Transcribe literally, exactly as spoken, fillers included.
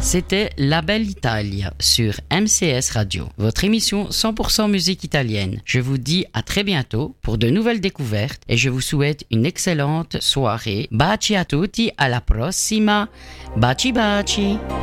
C'était La Belle Italia sur M C S Radio, votre émission cent pour cent musique italienne. Je vous dis à très bientôt pour de nouvelles découvertes et je vous souhaite une excellente soirée. Baci a tutti, alla prossima. Baci baci.